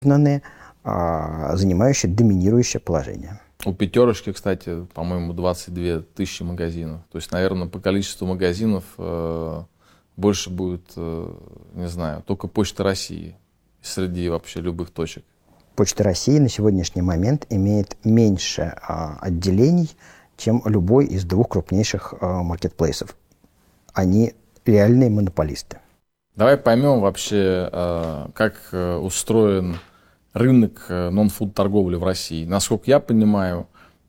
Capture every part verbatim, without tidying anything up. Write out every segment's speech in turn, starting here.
занимающие доминирующее положение. У «Пятерочки», кстати, по-моему, двадцать две тысячи магазинов. То есть, наверное, по количеству магазинов э, больше будет, э, не знаю, только Почта России среди вообще любых точек. Почта России на сегодняшний момент имеет меньше а, отделений, чем любой из двух крупнейших а, маркетплейсов. Они реальные монополисты. Давай поймем вообще, э, как э, устроен рынок нон-фуд торговли в России. Насколько я понимаю,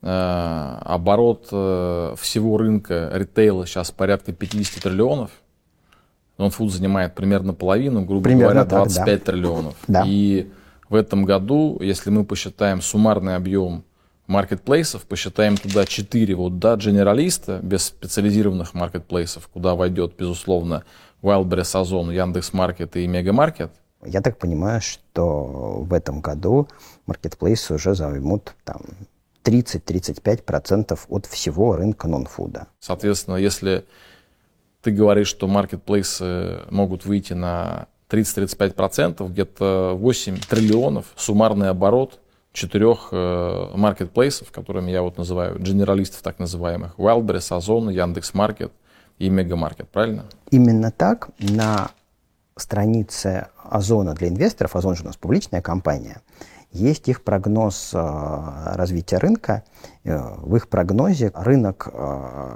э, оборот э, всего рынка ритейла сейчас порядка пятьдесят триллионов. Нон-фуд занимает примерно половину, грубо примерно говоря, двадцать пять так, да. триллионов. Да. И в этом году, если мы посчитаем суммарный объем маркетплейсов, посчитаем туда четыре вот, да, генералиста без специализированных маркетплейсов, куда войдет, безусловно, Wildberries, Озон, Яндекс.Маркет и Мегамаркет. Я так понимаю, что в этом году маркетплейсы уже займут там, тридцать-тридцать пять процентов от всего рынка нон-фуда. Соответственно, если ты говоришь, что маркетплейсы могут выйти на тридцать-тридцать пять процентов, где-то восемь триллионов суммарный оборот четырех э, маркетплейсов, которыми я вот называю, генералистов так называемых, Wildberries, Озон, Яндекс.Маркет и Мегамаркет, правильно? Именно так. На странице Озона для инвесторов, Озон же у нас публичная компания, есть их прогноз э, развития рынка. Э, в их прогнозе рынок э,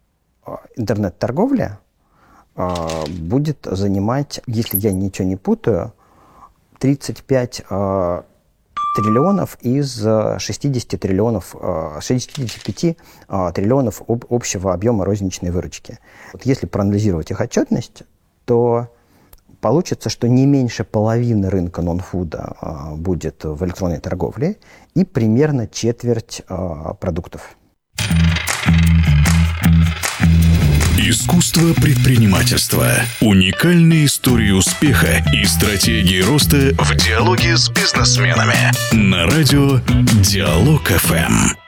интернет-торговли э, будет занимать, если я ничего не путаю, тридцать пять э, триллионов из шестидесяти триллионов, э, шестидесяти пяти э, триллионов об, общего объема розничной выручки. Вот если проанализировать их отчетность, то получится, что не меньше половины рынка нон-фуда э, будет в электронной торговле и примерно четверть э, продуктов. Искусство предпринимательства. Уникальные истории успеха и стратегии роста в диалоге с бизнесменами. На радио Диалог эф эм.